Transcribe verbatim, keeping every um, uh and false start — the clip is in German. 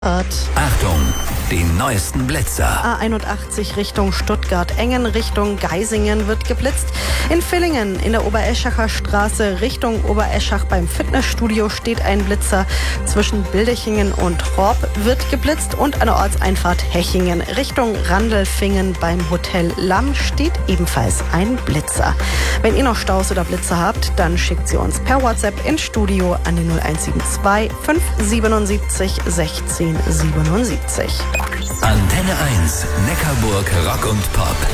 Achtung, die neuesten Blitzer. A einundachtzig Richtung Stuttgart-Engen, Richtung Geisingen wird geblitzt. In Villingen in der Obereschacher Straße Richtung Obereschach beim Fitnessstudio steht ein Blitzer. Zwischen Bildechingen und Horb wird geblitzt und an der Ortseinfahrt Hechingen Richtung Randelfingen beim Hotel Lamm steht ebenfalls ein Blitzer. Wenn ihr noch Staus oder Blitzer habt, dann schickt sie uns per WhatsApp ins Studio an die null eins sieben zwei fünf siebenundsiebzig sechzehn siebenundsiebzig. Antenne eins, Neckarburg Rock und Pop.